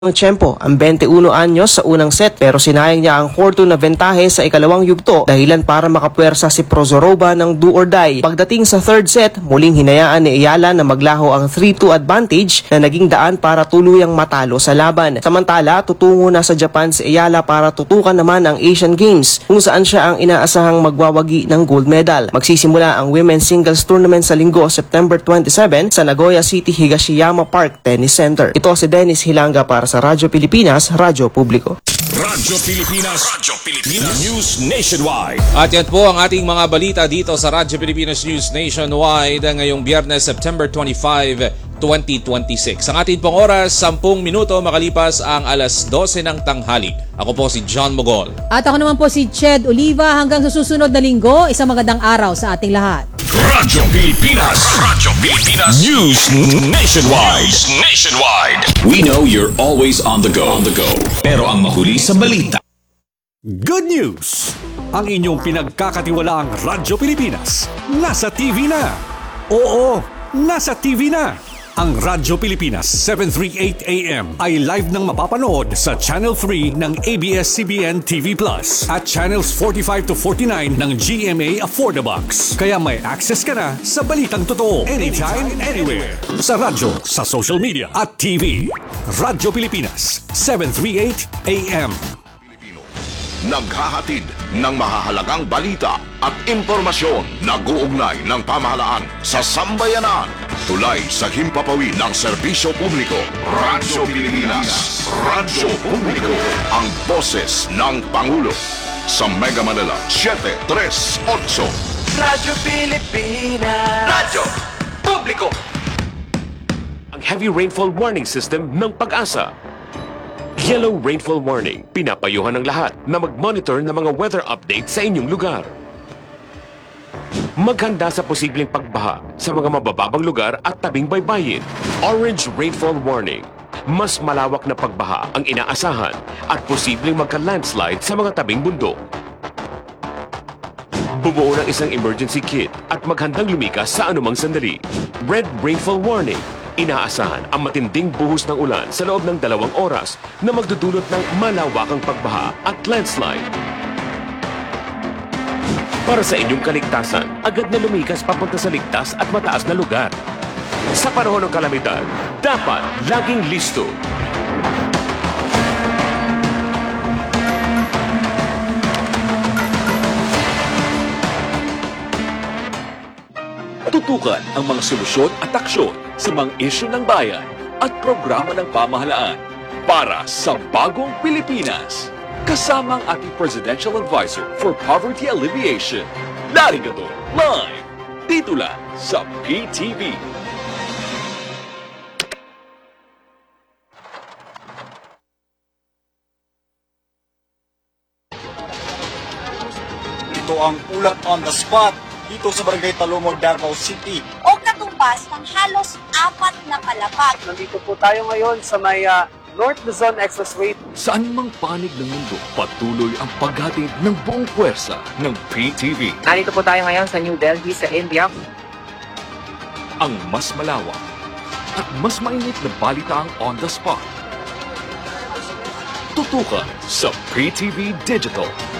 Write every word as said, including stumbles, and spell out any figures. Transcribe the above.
Ang tiyempo ang twenty-one anyos sa unang set pero sinayang niya ang four two na bentahe sa ikalawang yugto dahilan para makapuwersa si Prozorova ng do or die. Pagdating sa third set, muling hinayaan ni Ayala na maglaho ang three two advantage na naging daan para tuluyang matalo sa laban. Samantala, tutungo na sa Japan si Ayala para tutukan naman ang Asian Games kung saan siya ang inaasahang magwawagi ng gold medal. Magsisimula ang Women's Singles Tournament sa linggo, September twenty-seven sa Nagoya City Higashiyama Park Tennis Center. Ito si Dennis Hilanga para sa Radyo Pilipinas, Radyo Publiko. Radyo Pilipinas, Radyo Pilipinas News Nationwide. At yan po ang ating mga balita dito sa Radyo Pilipinas News Nationwide ngayong Biyernes, September twenty-five, twenty twenty-six. Ang ating pong oras, sampung minuto makalipas ang alas dose ng tanghali. Ako po si John Mogol. At ako naman po si Ched Oliva. Hanggang sa susunod na linggo, isang magandang araw sa ating lahat. Radyo Pilipinas, Radyo Pilipinas News Nationwide. News Nationwide. We know you're always on the go, on the go. Pero ang mahuli sa balita. Good news! Ang inyong pinagkakatiwalaang Radyo Pilipinas nasa T V na. Oo, nasa T V na. Ang Radyo Pilipinas seven thirty-eight A M ay live nang mapapanood sa Channel three ng A B S C B N T V Plus at Channels forty-five to forty-nine ng G M A Affordabox. Kaya may access ka na sa balitang totoo anytime, anywhere. Sa radyo, sa social media at T V. Radyo Pilipinas seven thirty-eight A M. Naghahatid ng mahahalagang balita at impormasyon na guugnay ng pamahalaan sa sambayanan. Tulay sa himpapawid ng serbisyo publiko. Radyo Pilipinas, Radyo Publiko, ang boses ng Pangulo. Sa Mega Manila, seven three eight. Radyo Pilipinas, Radyo Publiko. Ang heavy rainfall warning system ng Pag-asa. Yellow rainfall warning. Pinapayuhan ng lahat na mag-monitor ng mga weather update sa inyong lugar. Maghanda sa posibleng pagbaha sa mga mabababang lugar at tabing baybayin. Orange rainfall warning. Mas malawak na pagbaha ang inaasahan at posibleng magka-landslide sa mga tabing bundok. Bumuo ng isang emergency kit at maghandang lumikas sa anumang sandali. Red rainfall warning. Inaasahan ang matinding buhos ng ulan sa loob ng dalawang oras na magdudulot ng malawakang pagbaha at landslide. Para sa inyong kaligtasan, agad na lumikas papunta sa ligtas at mataas na lugar. Sa panahon ng kalamidad, dapat laging listo. Tutukan ang mga solusyon at aksyon sa mga isyu ng bayan at programa ng pamahalaan para sa bagong Pilipinas. Kasama ang ating Presidential Advisor for Poverty Alleviation. Narito live dito lang sa P T V. Ito ang ulat on the spot dito sa Barangay Talumog, Davao City. O katumbas ng halos apat na palapag. Nandito po tayo ngayon sa may uh, North Luzon Expressway. Saan mang panig ng mundo, patuloy ang paghatid ng buong puwersa ng P T V. Nandito po tayo ngayon sa New Delhi sa India. Ang mas malawak at mas mainit na balitaang on the spot. Tutukan sa P T V Digital.